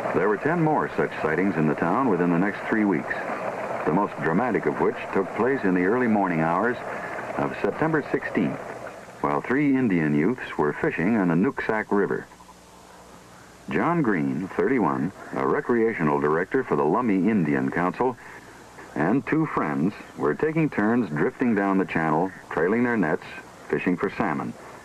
There were 10 more such sightings in the town within the next 3 weeks, the most dramatic of which took place in the early morning hours of September 16th, while 3 Indian youths were fishing on the Nooksack River. John Green, 31, a recreational director for the Lummi Indian Council, and 2 friends were taking turns drifting down the channel, trailing their nets, fishing for salmon.